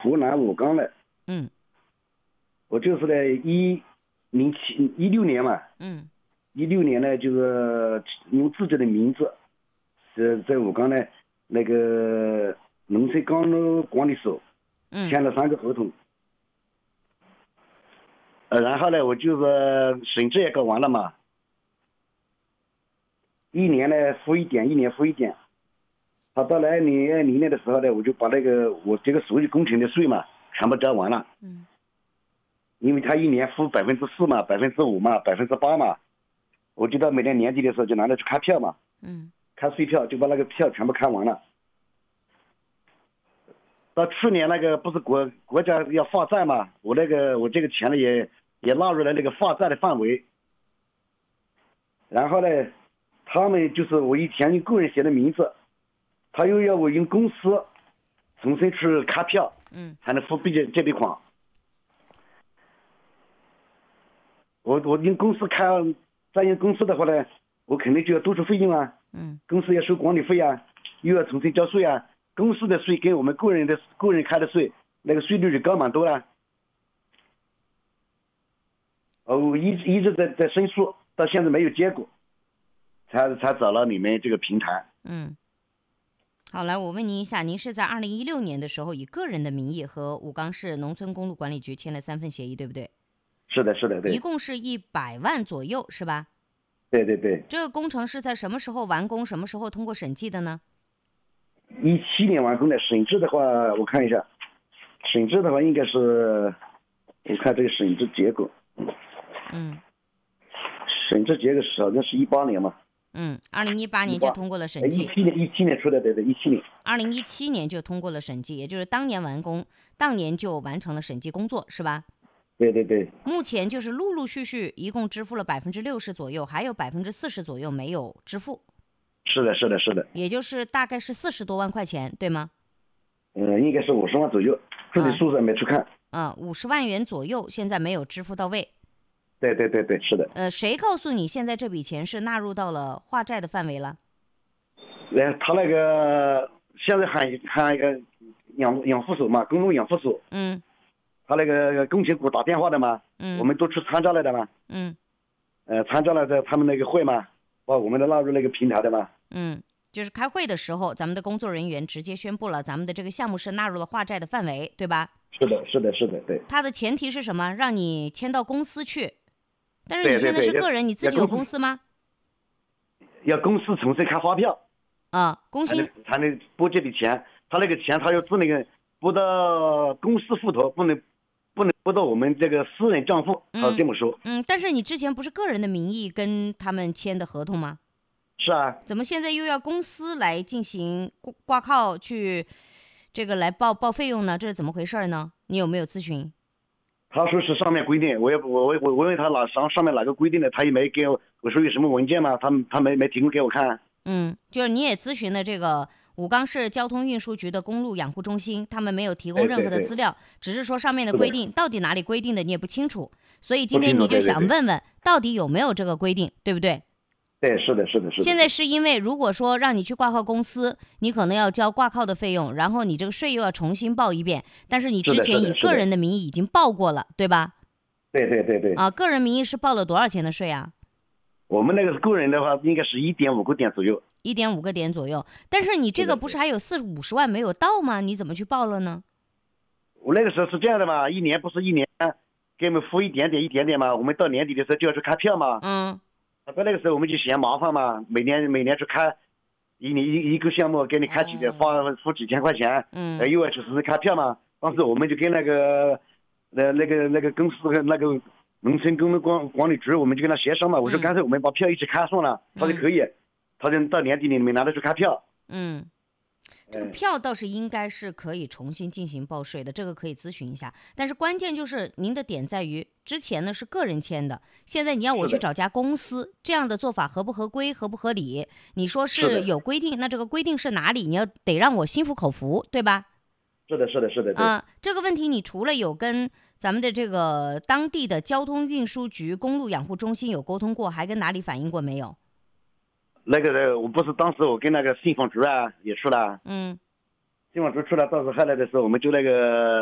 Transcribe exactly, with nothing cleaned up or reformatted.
湖南武冈的。 嗯。 我就是在一零七一六年嘛。 嗯。 一六年呢，就是用自己的名字，呃，在武冈呢那个农村公路管理所签了三个合同。呃，然后呢，我就是审计也搞完了嘛，一年呢付一点，一年付一点。他到了二零二零年的时候呢，我就把那个我这个所有工程的税嘛，全部交完了。 嗯。 因为他一年付百分之四嘛，百分之五嘛，百分之八嘛，我就到每年年底的时候就拿着去开票嘛。 嗯。 开税票，就把那个票全部开完了。到去年那个不是国国家要发债嘛，我那个我这个钱呢也也纳入了那个发债的范围。然后呢，他们就是我以前用个人写的名字，他又要我用公司重新去开票， 嗯， 才能付这这笔款。我我用公司开，再用公司的话呢，我肯定就要多出费用啊。 嗯， 公司要收管理费啊，又要重新交税啊。公司的税跟我们个人的个人开的税，那个税率就高蛮多了。哦，我一直一直在在申诉，到现在没有结果，才才找了你们这个平台。 嗯，好，来，我问您一下，您是在二零一六年的时候以个人的名义和武冈市农村公路管理局签了三份协议，对不对？ 是的，是的，对。 一共是一百万左右，是吧？ 对对对。 这个工程是在什么时候完工，什么时候通过审计的呢？ 一七年完工的。审计的话，我看一下，审计的话应该是，我看这个审计结果。 嗯。 审计结果是好像是一八年嘛。 嗯，二零一八年就通过了审计。 一七年，一七年出的，对对，一七年。 二零一七年就通过了审计，也就是当年完工，当年就完成了审计工作，是吧？ 对对对。 目前就是陆陆续续一共支付了百分之六十左右，还有百分之四十左右没有支付。 是的，是的，是的。 也就是大概是四十多万块钱，对吗？ 嗯，应该是五十万左右，具体数字没去看。 嗯，五十万元左右，现在没有支付到位。 对对对对，是的。 呃，谁告诉你现在这笔钱是纳入到了化债的范围了？ 呃，他那个现在喊喊一个养养护所嘛，公路养护所。 嗯。 他那个工程股打电话的嘛， 嗯， 我们都去参加了的嘛。 嗯。 呃，参加了在他们那个会嘛，把我们的纳入那个平台的嘛。 嗯，就是开会的时候，咱们的工作人员直接宣布了咱们的这个项目是纳入了化债的范围，对吧？ 是的，是的，是的，对。 它的前提是什么？让你迁到公司去。但是你现在是个人，你自己有公司吗？ 要公司重新开发票啊，公司才能拨这笔钱。他那个钱他要自那个拨到公司户头，不能不能拨到我们这个私人账户。他这么说。 嗯，但是你之前不是个人的名义跟他们签的合同吗？ 是啊。 怎么现在又要公司来进行挂靠去这个来报报费用呢？这是怎么回事呢？你有没有咨询？ 他说是上面规定，我也我我我问他哪上上面哪个规定的，他也没给我。我说有什么文件吗？他他没没提供给我看。 嗯，就是你也咨询了这个武冈市交通运输局的公路养护中心，他们没有提供任何的资料， 对对对， 只是说上面的规定到底哪里规定的你也不清楚，所以今天你就想问问对对对到底有没有这个规定，对不对？ 对，是的，是的，是的。 现在是因为如果说让你去挂靠公司，你可能要交挂靠的费用，然后你这个税又要重新报一遍，但是你之前以个人的名义已经报过了，对吧？ 对对对对。 啊，个人名义是报了多少钱的税啊？ 我们那个个人的话，应该是一点五个点左右。 一点五个点左右，但是你这个不是还有四五十万没有到吗？你怎么去报了呢？ 我那个时候是这样的嘛，一年不是一年给我们付一点点一点点嘛，我们到年底的时候就要去开票嘛。 嗯。 在那个时候我们就嫌麻烦嘛，每年每年去开一年一一个项目给你开几点，花付几千块钱。 嗯。 呃，又要去实时开票嘛。当时我们就跟那个呃那个那个公司的那个农村公路管管理局，我们就跟他协商嘛。我说干脆我们把票一起开算了，他就可以。他就到年底里面拿得去开票。 嗯，这个票倒是应该是可以重新进行报税的，这个可以咨询一下。但是关键就是您的点在于，之前呢是个人签的，现在你要我去找家公司，这样的做法合不合规、合不合理？你说是有规定，那这个规定是哪里？你要得让我心服口服，对吧？ 是的，是的，是的。 啊、呃，这个问题你除了有跟咱们的这个当地的交通运输局公路养护中心有沟通过，还跟哪里反映过没有？ 那个我不是当时我跟那个信访局啊也去了。 嗯。 信访局去了，到时候后来的时候我们就那个